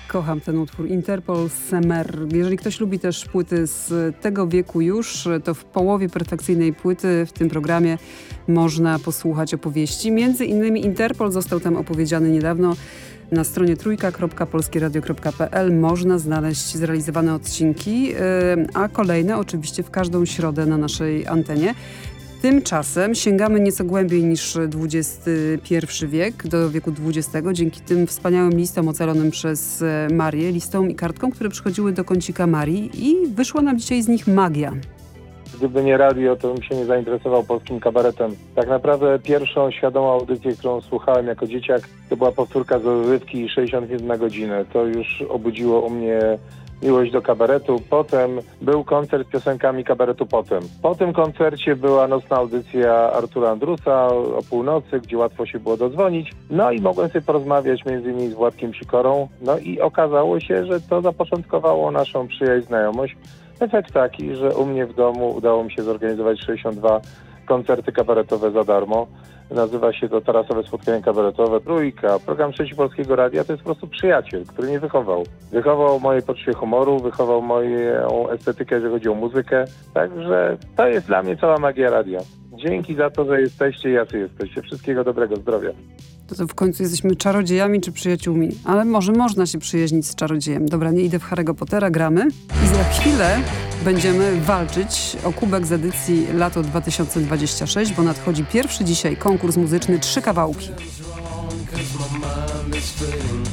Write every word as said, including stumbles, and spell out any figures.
kocham ten utwór. Interpol, Semer. Jeżeli ktoś lubi też płyty z tego wieku już, to w połowie perfekcyjnej płyty w tym programie można posłuchać opowieści. Między innymi Interpol został tam opowiedziany niedawno. Na stronie trójka kropka polskieradio kropka pe el można znaleźć zrealizowane odcinki, a kolejne oczywiście w każdą środę na naszej antenie. Tymczasem sięgamy nieco głębiej niż dwudziesty pierwszy wiek, do wieku dwudziestego, dzięki tym wspaniałym listom ocalonym przez Marię, listom i kartkom, które przychodziły do kącika Marii i wyszła nam dzisiaj z nich magia. Gdyby nie radio, to bym się nie zainteresował polskim kabaretem. Tak naprawdę pierwszą świadomą audycję, którą słuchałem jako dzieciak, to była powtórka z rozrywki sześćdziesiąt minut na godzinę. To już obudziło u mnie miłość do kabaretu. Potem był koncert z piosenkami kabaretu Potem. Po tym koncercie była nocna audycja Artura Andrusa o północy, gdzie łatwo się było dodzwonić. No i mogłem sobie porozmawiać między innymi z Władkiem Sikorą. No i okazało się, że to zapoczątkowało naszą przyjaźń, znajomość. Efekt taki, że u mnie w domu udało mi się zorganizować sześćdziesiąt dwa koncerty kabaretowe za darmo. Nazywa się to Tarasowe Spotkanie Kabaretowe. Trójka, program Trzeci Polskiego Radia, to jest po prostu przyjaciel, który mnie wychował. Wychował moje poczucie humoru, wychował moją estetykę, jeżeli chodzi o muzykę. Także to jest dla mnie cała magia radia. Dzięki za to, że jesteście, jacy jesteście. Wszystkiego dobrego, zdrowia. To, to w końcu jesteśmy czarodziejami czy przyjaciółmi? Ale może można się przyjaźnić z czarodziejem. Dobra, nie idę w Harry'ego Pottera, gramy. I za chwilę będziemy walczyć o kubek z edycji lato dwa tysiące dwudziesty szósty, bo nadchodzi pierwszy dzisiaj konkurs muzyczny Trzy Kawałki.